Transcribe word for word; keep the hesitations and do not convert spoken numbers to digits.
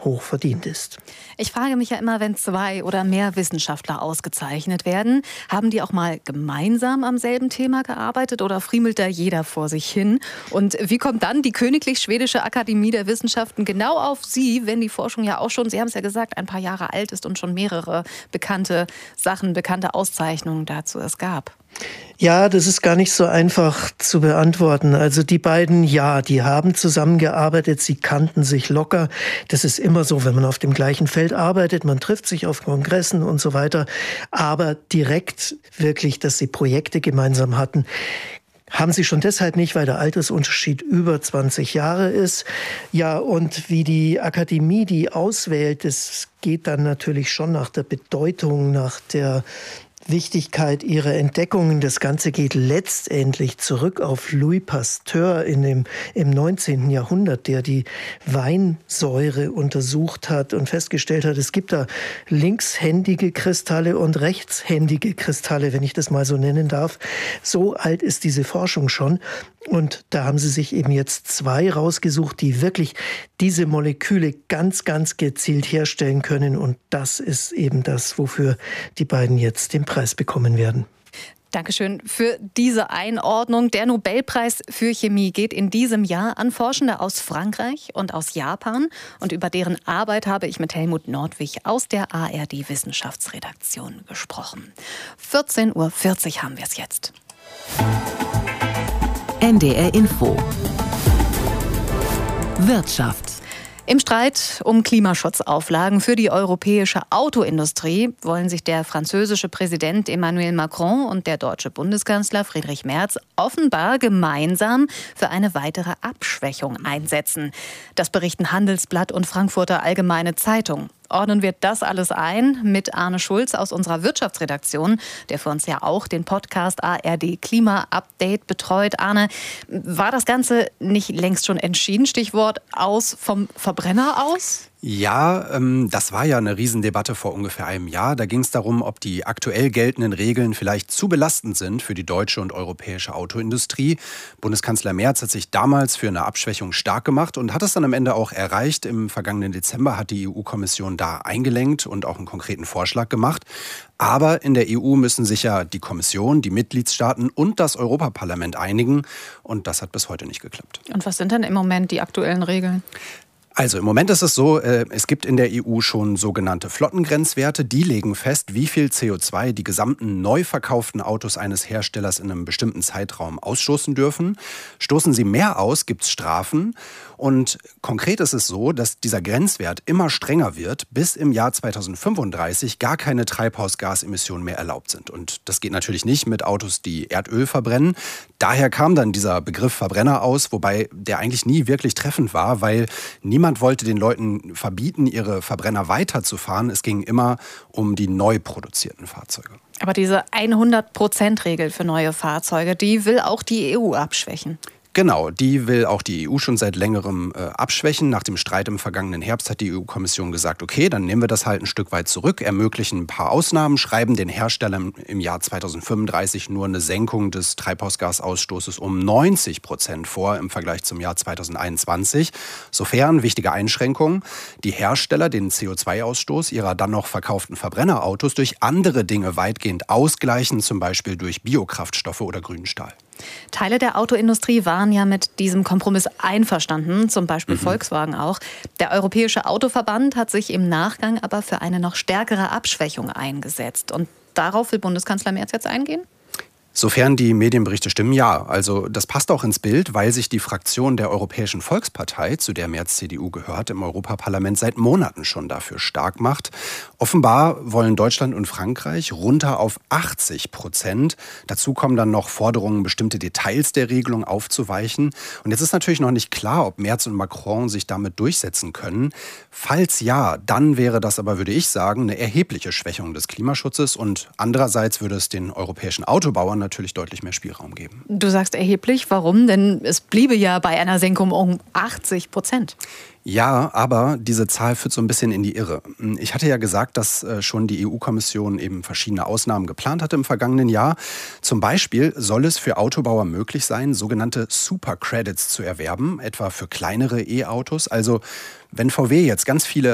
hoch verdient ist. Ich frage mich ja immer, wenn zwei oder mehr Wissenschaftler ausgezeichnet werden, haben die auch mal gemeinsam am selben Thema gearbeitet oder friemelt da jeder vor sich hin? Und wie kommt dann die Königlich Schwedische Akademie der Wissenschaften genau auf Sie, wenn die Forschung ja auch schon, Sie haben es ja gesagt, ein paar Jahre alt ist und schon mehrere bekannte Sachen, bekannte Auszeichnungen dazu es gab? Ja, das ist gar nicht so einfach zu beantworten. Also die beiden, ja, die haben zusammengearbeitet, sie kannten sich locker. Das ist immer so, wenn man auf dem gleichen Feld arbeitet, man trifft sich auf Kongressen und so weiter. Aber direkt wirklich, dass sie Projekte gemeinsam hatten, haben sie schon deshalb nicht, weil der Altersunterschied über zwanzig Jahre ist. Ja, und wie die Akademie die auswählt, das geht dann natürlich schon nach der Bedeutung, nach der Wichtigkeit ihrer Entdeckungen. Das Ganze geht letztendlich zurück auf Louis Pasteur in dem, im neunzehnten Jahrhundert, der die Weinsäure untersucht hat und festgestellt hat, es gibt da linkshändige Kristalle und rechtshändige Kristalle, wenn ich das mal so nennen darf. So alt ist diese Forschung schon. Und da haben sie sich eben jetzt zwei rausgesucht, die wirklich diese Moleküle ganz, ganz gezielt herstellen können. Und das ist eben das, wofür die beiden jetzt den Preis bekommen werden. Dankeschön für diese Einordnung. Der Nobelpreis für Chemie geht in diesem Jahr an Forschende aus Frankreich und aus Japan. Und über deren Arbeit habe ich mit Helmut Nordwig aus der A R D-Wissenschaftsredaktion gesprochen. vierzehn Uhr vierzig haben wir es jetzt. N D R Info. Wirtschaft. Im Streit um Klimaschutzauflagen für die europäische Autoindustrie wollen sich der französische Präsident Emmanuel Macron und der deutsche Bundeskanzler Friedrich Merz offenbar gemeinsam für eine weitere Abschwächung einsetzen. Das berichten Handelsblatt und Frankfurter Allgemeine Zeitung. Ordnen wir das alles ein mit Arne Schulz aus unserer Wirtschaftsredaktion, der für uns ja auch den Podcast A R D Klima Update betreut. Arne, war das Ganze nicht längst schon entschieden? Stichwort aus vom Verbrenner aus? Ja, ähm, das war ja eine Riesendebatte vor ungefähr einem Jahr. Da ging es darum, ob die aktuell geltenden Regeln vielleicht zu belastend sind für die deutsche und europäische Autoindustrie. Bundeskanzler Merz hat sich damals für eine Abschwächung stark gemacht und hat es dann am Ende auch erreicht. Im vergangenen Dezember hat die E U-Kommission da eingelenkt und auch einen konkreten Vorschlag gemacht. Aber in der E U müssen sich ja die Kommission, die Mitgliedstaaten und das Europaparlament einigen. Und das hat bis heute nicht geklappt. Und was sind denn im Moment die aktuellen Regeln? Also im Moment ist es so, es gibt in der E U schon sogenannte Flottengrenzwerte. Die legen fest, wie viel C O zwei die gesamten neu verkauften Autos eines Herstellers in einem bestimmten Zeitraum ausstoßen dürfen. Stoßen sie mehr aus, gibt es Strafen. Und konkret ist es so, dass dieser Grenzwert immer strenger wird, bis im Jahr zweitausendfünfunddreißig gar keine Treibhausgasemissionen mehr erlaubt sind. Und das geht natürlich nicht mit Autos, die Erdöl verbrennen. Daher kam dann dieser Begriff Verbrenner aus, wobei der eigentlich nie wirklich treffend war, weil niemand wollte den Leuten verbieten, ihre Verbrenner weiterzufahren. Es ging immer um die neu produzierten Fahrzeuge. Aber diese hundert Prozent Regel für neue Fahrzeuge, die will auch die E U abschwächen. Genau, die will auch die E U schon seit längerem äh, abschwächen. Nach dem Streit im vergangenen Herbst hat die E U-Kommission gesagt, okay, dann nehmen wir das halt ein Stück weit zurück, ermöglichen ein paar Ausnahmen, schreiben den Herstellern im Jahr zweitausendfünfunddreißig nur eine Senkung des Treibhausgasausstoßes um neunzig Prozent vor im Vergleich zum Jahr zweitausendeinundzwanzig. Sofern, wichtige Einschränkung, die Hersteller den C O zwei Ausstoß ihrer dann noch verkauften Verbrennerautos durch andere Dinge weitgehend ausgleichen, zum Beispiel durch Biokraftstoffe oder grünen Stahl. Teile der Autoindustrie waren ja mit diesem Kompromiss einverstanden, zum Beispiel mhm. Volkswagen auch. Der Europäische Autoverband hat sich im Nachgang aber für eine noch stärkere Abschwächung eingesetzt. Und darauf will Bundeskanzler Merz jetzt eingehen? Sofern die Medienberichte stimmen, ja. Also das passt auch ins Bild, weil sich die Fraktion der Europäischen Volkspartei, zu der Merz C D U gehört, im Europaparlament seit Monaten schon dafür stark macht. Offenbar wollen Deutschland und Frankreich runter auf achtzig Prozent. Dazu kommen dann noch Forderungen, bestimmte Details der Regelung aufzuweichen. Und jetzt ist natürlich noch nicht klar, ob Merz und Macron sich damit durchsetzen können. Falls ja, dann wäre das aber, würde ich sagen, eine erhebliche Schwächung des Klimaschutzes. Und andererseits würde es den europäischen Autobauern natürlich deutlich mehr Spielraum geben. Du sagst erheblich, warum? Denn es bliebe ja bei einer Senkung um achtzig Prozent. Ja, aber diese Zahl führt so ein bisschen in die Irre. Ich hatte ja gesagt, dass schon die E U-Kommission eben verschiedene Ausnahmen geplant hatte im vergangenen Jahr. Zum Beispiel soll es für Autobauer möglich sein, sogenannte Supercredits zu erwerben, etwa für kleinere E-Autos. Also wenn V W jetzt ganz viele